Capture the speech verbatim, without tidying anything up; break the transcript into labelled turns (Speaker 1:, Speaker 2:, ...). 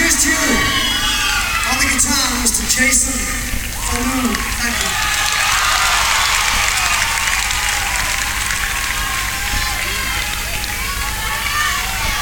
Speaker 1: Here's to you. On the guitar, Mister Jason Falloon. Thank you.